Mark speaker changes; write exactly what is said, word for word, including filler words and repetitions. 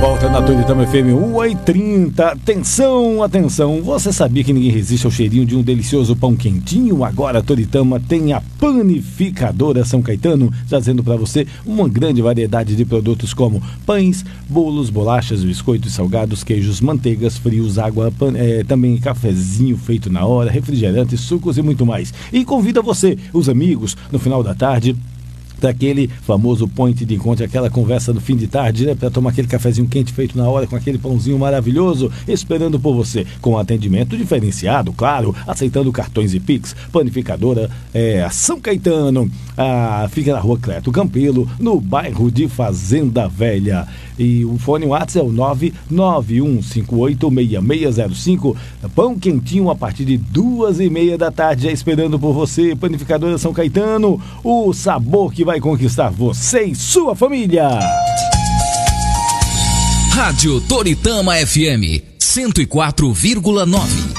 Speaker 1: volta na Toritama F M oito e trinta. Atenção, atenção. Você sabia que ninguém resiste ao cheirinho de um delicioso pão quentinho? Agora a Toritama tem a Panificadora São Caetano, trazendo para você uma grande variedade de produtos como pães, bolos, bolachas, biscoitos, salgados, queijos, manteigas, frios, água, pan, é, também cafezinho feito na hora, refrigerantes, sucos e muito mais. E convida você, os amigos, no final da tarde, daquele famoso point de encontro, aquela conversa do fim de tarde, né? Para tomar aquele cafezinho quente feito na hora, com aquele pãozinho maravilhoso, esperando por você, com atendimento diferenciado, claro, aceitando cartões e Pix. Panificadora é, São Caetano, a, fica na rua Cleto Campelo, no bairro de Fazenda Velha. E o fone WhatsApp é o nove nove um cinco oito seis seis zero cinco. Pão quentinho a partir de duas e meia da tarde, já esperando por você. Panificadora São Caetano, o sabor que vai conquistar você e sua família.
Speaker 2: Rádio Toritama F M cento e quatro vírgula nove.